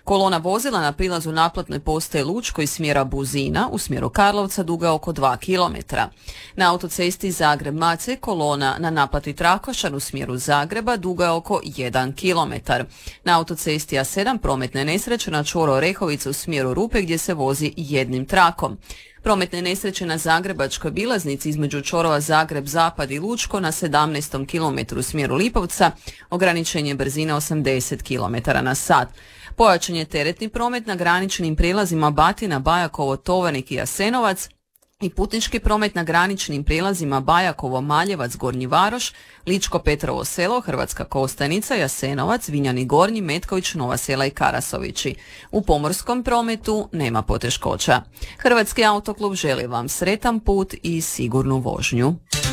Kolona vozila na prilazu naplatnoj postaji Lučko iz smjera Buzina u smjeru Karlovca duga je oko 2 km. Na autocesti Zagreb-Macelj kolona na naplati Trakošćan u smjeru Zagreba duga je oko 1 km. Na autocesti A7 prometne nesreće na čvoru Orehovica u smjeru Rupe gdje se vozi jednim trakom. Prometne nesreće na zagrebačkoj bilaznici između čvorova Zagreb-Zapad i Lučko na 17. km u smjeru Lipovca, ograničenje brzine 80 km na sat. Pojačan je teretni promet na graničnim prijelazima Batina, Bajakovo, Tovarnik i Jasenovac i putnički promet na graničnim prijelazima Bajakovo, Maljevac, Gornji Varoš, Ličko, Petrovo selo, Hrvatska Kostajnica, Jasenovac, Vinjani Gornji, Metković, Nova Sela i Karasovići. U pomorskom prometu nema poteškoća. Hrvatski autoklub želi vam sretan put i sigurnu vožnju.